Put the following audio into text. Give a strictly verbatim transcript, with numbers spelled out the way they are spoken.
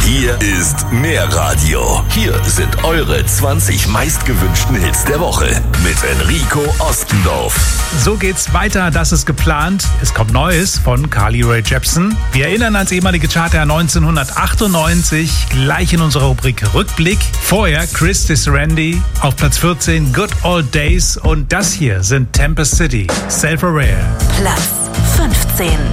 Hier ist mehr Radio. Hier sind eure zwanzig meistgewünschten Hits der Woche mit Enrico Ostendorf. So geht's weiter, das ist geplant. Es kommt Neues von Carly Rae Jepsen. Wir erinnern ans ehemalige Charter neunzehnhundertachtundneunzig, gleich in unserer Rubrik Rückblick. Vorher Chris Randy auf Platz vierzehn, Good Old Days. Und das hier sind Tempest City, Self-Aware. Platz fünfzehn.